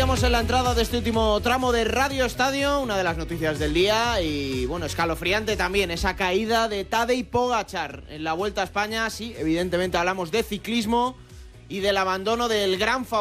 metemos en la entrada de este último tramo de Radio Estadio, una de las noticias del día y, bueno, escalofriante también, esa caída de Tadej Pogačar en la Vuelta a España. Sí, evidentemente hablamos de ciclismo y del abandono del gran favorito